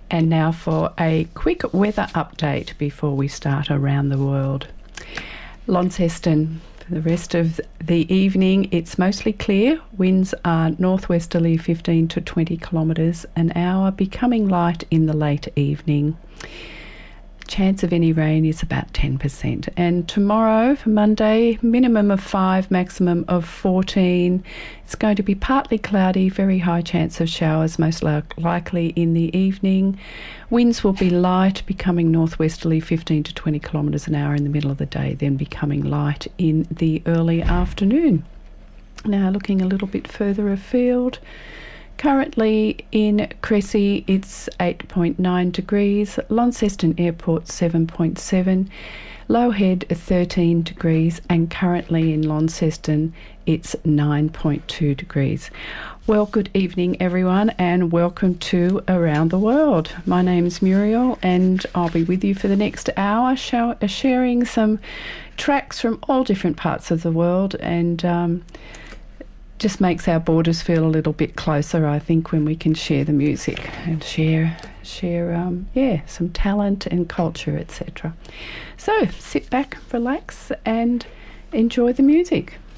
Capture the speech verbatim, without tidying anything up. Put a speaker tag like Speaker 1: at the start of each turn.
Speaker 1: And now for a quick weather update before we start around the world. Launceston, for the rest of the evening, it's mostly clear. Winds are northwesterly fifteen to twenty kilometres an hour, becoming light in the late evening. Chance of any rain is about ten percent. And tomorrow, for Monday, minimum of five, maximum of fourteen. It's going to be partly cloudy, very high chance of showers, most li- likely in the evening. Winds will be light, becoming northwesterly fifteen to twenty kilometres an hour in the middle of the day, then becoming light in the early afternoon. Now, looking a little bit further afield. Currently in Cressy, it's eight point nine degrees, Launceston Airport seven point seven, Low Head thirteen degrees, and currently in Launceston it's nine point two degrees. Well, good evening everyone, and welcome to Around the World. My name's Muriel, and I'll be with you for the next hour show, uh, sharing some tracks from all different parts of the world, and um, just makes our borders feel a little bit closer, I think, when we can share the music and share, share, um, yeah, some talent and culture, et cetera. So sit back, relax, and enjoy the music.